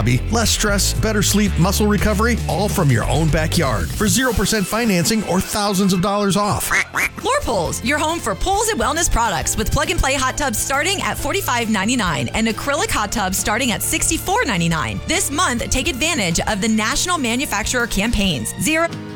Less stress, better sleep, muscle recovery, all from your own backyard for 0% financing or thousands of dollars off. Floor Pools, your home for pools and wellness products with plug-and-play hot tubs starting at $45.99 and acrylic hot tubs starting at $64.99. This month, take advantage of the national manufacturer campaigns.